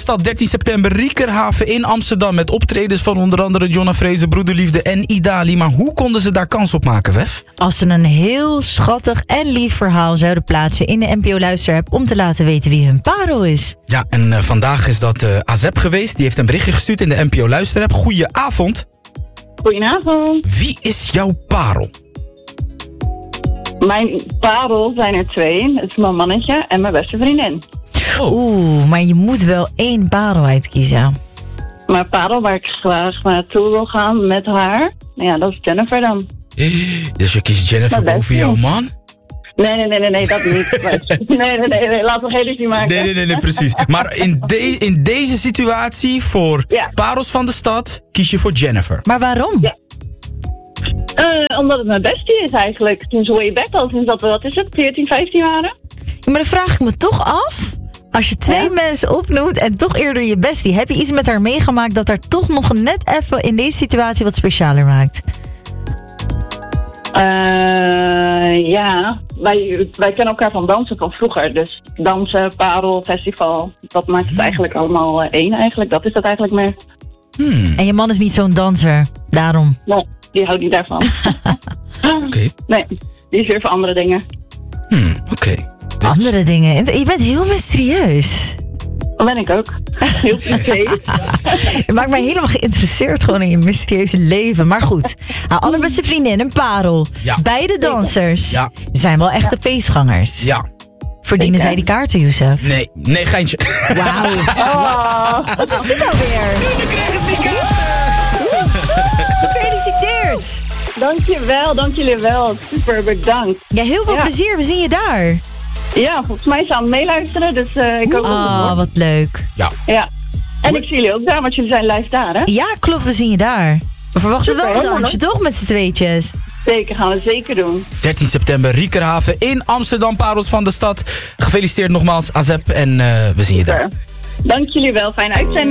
Stad, 13 september, Riekerhaven in Amsterdam. Met optredens van onder andere Jonna Vreese, Broederliefde en Idali. Maar hoe konden ze daar kans op maken, Wef? Als ze een heel schattig en lief verhaal zouden plaatsen in de NPO Luisterapp om te laten weten wie hun parel is. Ja, en vandaag is dat Azep geweest. Die heeft een berichtje gestuurd in de NPO Luisterapp. Goedenavond. Goedenavond. Wie is jouw parel? Mijn parel zijn er 2. Het is mijn mannetje en mijn beste vriendin. Oeh, maar je moet wel 1 parel uitkiezen. Mijn parel waar ik graag naartoe wil gaan met haar, nou ja, dat is Jennifer dan. Dus je kiest Jennifer boven jouw man? Nee, dat niet. Nee, laten we geen ruzie maken. Nee, precies. Maar in deze situatie voor parels van de stad kies je voor Jennifer. Maar waarom? Ja. Omdat het mijn bestie is eigenlijk. Sinds way back al, sinds dat we, wat is het, 14, 15 waren. Ja, maar dan vraag ik me toch af. Als je 2 mensen opnoemt en toch eerder je bestie, heb je iets met haar meegemaakt dat haar toch nog net even in deze situatie wat specialer maakt? Ja, wij kennen elkaar van dansen van vroeger. Dus dansen, parel, festival, dat maakt het eigenlijk allemaal 1 eigenlijk. Dat is het eigenlijk meer. En je man is niet zo'n danser, daarom. Nee, die houdt niet daarvan. Oké. Nee, die is weer voor andere dingen. Oké. Dus Andere dingen. Je bent heel mysterieus. Dat ben ik ook. Heel privé. Je maakt mij helemaal geïnteresseerd gewoon in je mysterieuze leven. Maar goed, haar allerbeste vriendin, een parel. Ja. Beide dansers zijn wel echte feestgangers. Ja. Verdienen zij die kaarten, Youssef? Nee, geintje. Wauw. Wat is dit nou weer? Je krijgt het niet kaarten. Gefeliciteerd. Dank jullie wel. Super, bedankt. Ja, heel veel plezier. We zien je daar. Ja, volgens mij zijn we meeluisteren, dus ik hoop dat het wordt. Wat leuk. Ja. En ik zie jullie ook daar, want jullie zijn live daar, hè? Ja, klopt. We zien je daar. We verwachten Super, wel een dansje, toch? Met z'n tweetjes. Zeker, gaan we zeker doen. 13 september, Riekerhaven in Amsterdam, parels van de stad. Gefeliciteerd nogmaals, Azep, en we zien je daar. Dank jullie wel, fijne uitzending.